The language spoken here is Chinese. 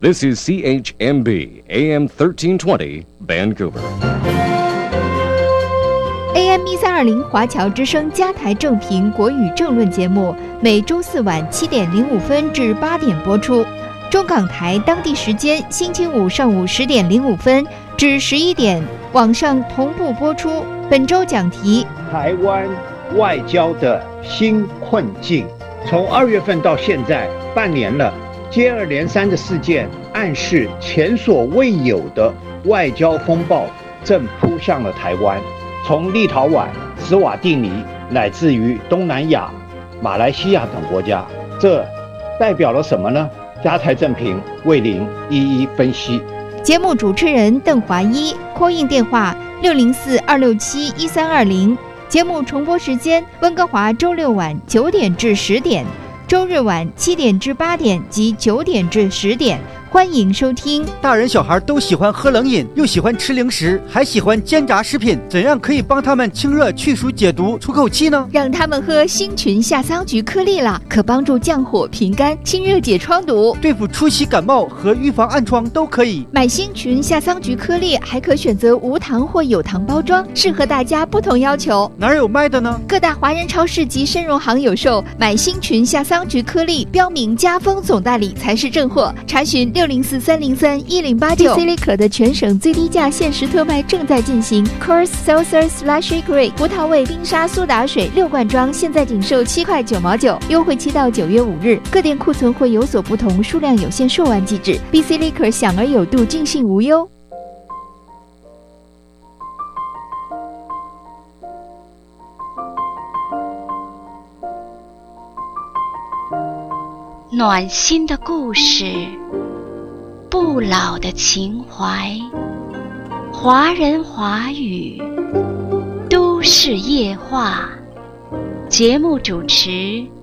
This is CHMB AM 1320 Vancouver. AM 1320华侨之声加台正评国语政论节目，每周四晚7点05分至8点播出。中港台当地时间星期五上午10点05分至11点，网上同步播出。本周讲题： 台湾外交的新困境。从2月份到现在半年了，接二连三的事件暗示前所未有的外交风暴正扑向了台湾。从立陶宛、斯瓦蒂尼，乃至于东南亚、马来西亚等国家，这代表了什么呢？加台正评为您一一分析。 节目主持人邓华一，call in电话604-267-1320。节目重播时间：温哥华周六晚9点至10点，周日晚7点至8点及9点至10点。欢迎收听。 大人小孩都喜欢喝冷饮，又喜欢吃零食，还喜欢煎炸食品，怎样可以帮他们清热去暑解毒出口气呢？ 让他们喝星群夏桑菊颗粒啦，可帮助降火平肝、清热解疮毒， 对付出席感冒和预防暗疮都可以。 买星群夏桑菊颗粒还可选择无糖或有糖包装，适合大家不同要求。 哪有卖的呢？ 各大华人超市及参荣行有售。买星群夏桑菊颗粒标明家风总代理才是正货。查询604-303-1089。BC Liquor 的全省最低价限时特卖正在进行。Coors Seltzer/Agree 葡萄味冰沙苏打水6罐装，现在仅售7块9毛9，优惠期到9月5日。各店库存会有所不同，数量有限，售完即止。BC Liquor 享而有度，尽信无忧。 暖心的故事，不老的情怀，华人华语，都市夜话。节目主持